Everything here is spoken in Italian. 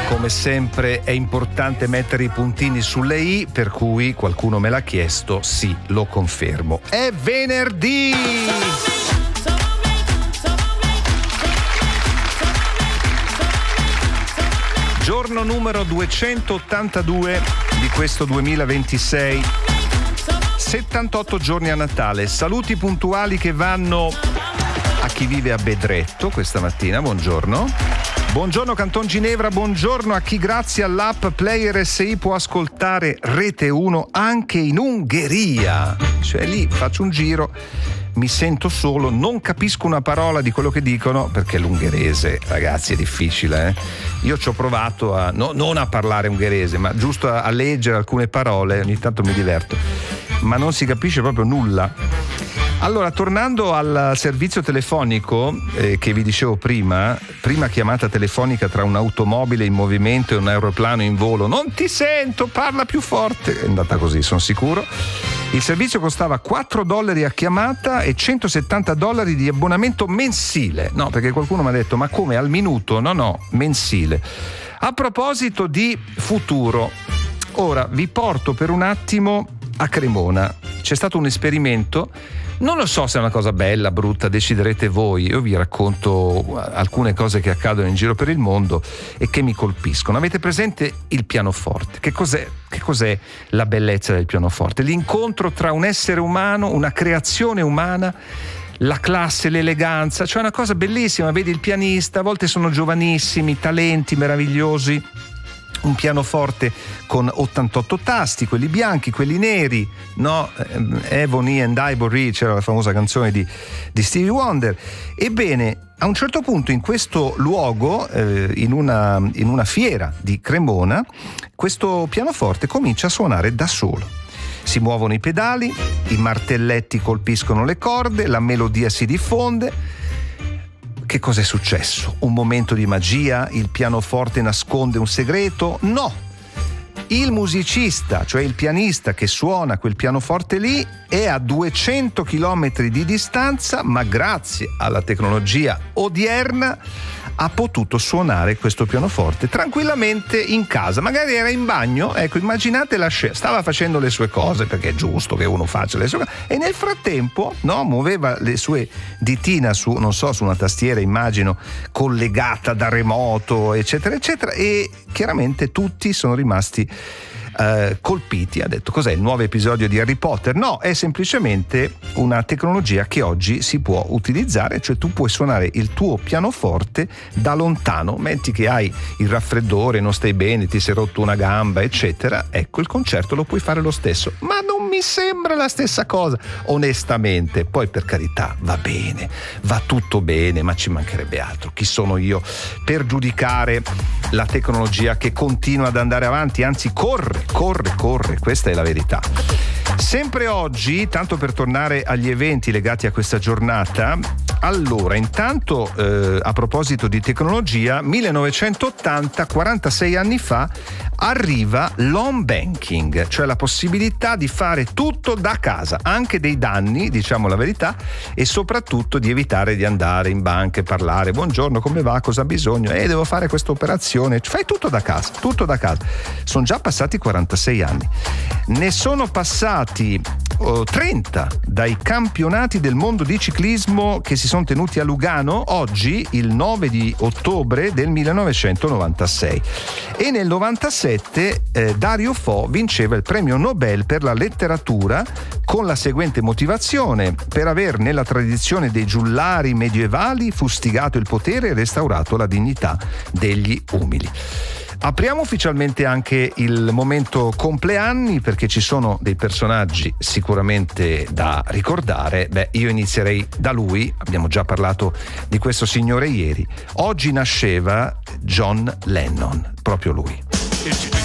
Come sempre è importante mettere i puntini sulle i, per cui qualcuno me l'ha chiesto, sì, lo confermo. È venerdì! Giorno numero 282 di questo 2026. 78 giorni a Natale. Saluti puntuali che vanno a chi vive a Bedretto questa mattina, buongiorno. Buongiorno Canton Ginevra, buongiorno a chi grazie all'app Player SI può ascoltare Rete 1 anche in Ungheria. Cioè lì faccio un giro, mi sento solo, non capisco una parola di quello che dicono, perché l'ungherese, ragazzi, è difficile. Io ci ho provato non a parlare ungherese, ma giusto a leggere alcune parole, ogni tanto mi diverto, ma non si capisce proprio nulla. Allora, tornando al servizio telefonico che vi dicevo prima chiamata telefonica tra un'automobile in movimento e un aeroplano in volo. Non ti sento, parla più forte. È andata così, sono sicuro. Il servizio costava $4 a chiamata e $170 di abbonamento mensile. No, perché qualcuno mi ha detto, ma come, al minuto? No, mensile. A proposito di futuro, ora vi porto per un attimo a Cremona. C'è stato un esperimento. Non lo so se è una cosa bella, brutta, deciderete voi. Io vi racconto alcune cose che accadono in giro per il mondo e che mi colpiscono. Avete presente il pianoforte? Che cos'è la bellezza del pianoforte? L'incontro tra un essere umano, una creazione umana, la classe, l'eleganza, cioè una cosa bellissima. Vedi il pianista, a volte sono giovanissimi, talenti meravigliosi. Un pianoforte con 88 tasti, quelli bianchi, quelli neri, no? Ebony and Ivory, c'era la famosa canzone di Stevie Wonder. Ebbene, a un certo punto in questo luogo, in una fiera di Cremona, questo pianoforte comincia a suonare da solo. Si muovono i pedali, i martelletti colpiscono le corde, la melodia si diffonde. Che cos'è successo? Un momento di magia? Il pianoforte nasconde un segreto? No! Il musicista, cioè il pianista che suona quel pianoforte lì, è a 200 km di distanza, ma grazie alla tecnologia odierna ha potuto suonare questo pianoforte tranquillamente in casa. Magari era in bagno, ecco, immaginate la scena, stava facendo le sue cose, perché è giusto che uno faccia le sue cose, e nel frattempo, no, muoveva le sue ditina su una tastiera, immagino, collegata da remoto, eccetera, eccetera, e chiaramente tutti sono rimasti colpiti. Ha detto, cos'è il nuovo episodio di Harry Potter? No, è semplicemente una tecnologia che oggi si può utilizzare, cioè tu puoi suonare il tuo pianoforte da lontano. Metti che hai il raffreddore, non stai bene, ti sei rotto una gamba, eccetera, ecco, il concerto lo puoi fare lo stesso. Ma non mi sembra la stessa cosa, onestamente. Poi, per carità, va bene, va tutto bene, ma ci mancherebbe altro. Chi sono io per giudicare la tecnologia che continua ad andare avanti, anzi corre, questa è la verità. Sempre oggi, tanto per tornare agli eventi legati a questa giornata, allora, intanto a proposito di tecnologia, 1980, 46 anni fa, arriva l'home banking, cioè la possibilità di fare tutto da casa, anche dei danni, diciamo la verità, e soprattutto di evitare di andare in banca e parlare, buongiorno, come va, cosa ha bisogno, devo fare questa operazione, fai tutto da casa. Sono già passati 46 anni. Ne sono passati 30 dai campionati del mondo di ciclismo che si sono tenuti a Lugano oggi, il 9 di ottobre del 1996, e nel 97 Dario Fo vinceva il premio Nobel per la letteratura con la seguente motivazione: per aver nella tradizione dei giullari medievali fustigato il potere e restaurato la dignità degli umili. Apriamo ufficialmente anche il momento compleanni, perché ci sono dei personaggi sicuramente da ricordare. Io inizierei da lui, abbiamo già parlato di questo signore ieri. Oggi nasceva John Lennon, proprio lui.